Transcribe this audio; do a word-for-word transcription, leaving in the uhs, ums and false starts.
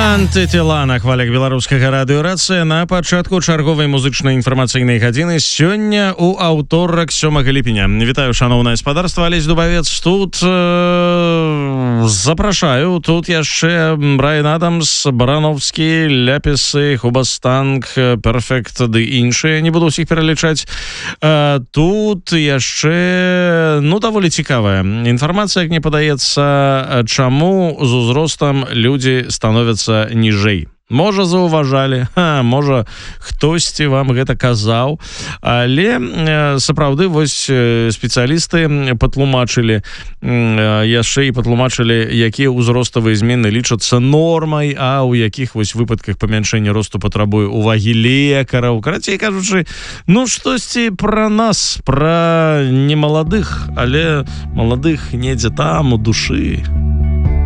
Антытела на хвалях беларускага радыёрацыя на пачатку чарговай музычнай інфармацыйнай гадзіны сёння у аўторак сёмага ліпеня. Вітаю, шаноўнае гаспадарства, Алесь Дубавец тут э, запрашаю. Тут яшчэ Брайан Адамс, Барановскі, Ляпісы, Хубастанг, Перфект ды іншыя, не буду ўсіх пералічаць. Э, тут яшчэ ну даволі цікавая інфармацыя, як мне падаецца, чаму з узростам людзі становяцца ніжэй. Можа, заўважалі, ха, можа, хтосьці вам гэта казаў, але э, сапраўды вось спецыялісты патлумачылі, э, яшчэ і патлумачылі, якія ўзроставыя змены лічацца нормай, а ў якіх вось выпадках памяншэння росту патрабуе увагі лекараў. Карацей кажучы, ну штосьці пра нас, пра немаладых, але маладых недзе там у душы.